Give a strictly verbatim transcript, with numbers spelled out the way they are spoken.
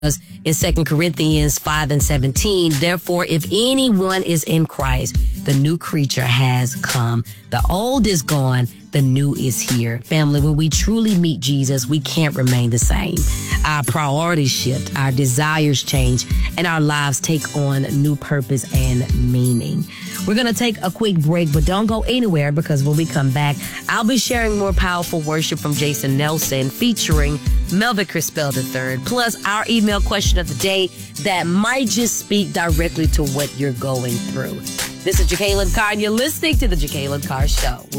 in Second Corinthians five and seventeen. Therefore, if anyone is in Christ, the new creature has come. The old is gone. The new is here. Family, when we truly meet Jesus, we can't remain the same. Our priorities shift, our desires change, and our lives take on new purpose and meaning. We're going to take a quick break, but don't go anywhere, because when we come back, I'll be sharing more powerful worship from Jason Nelson featuring Melvin Crispell the third, plus our email question of the day that might just speak directly to what you're going through. This is Jacqueline Carr, and you're listening to The Jacqueline Carr Show. We'll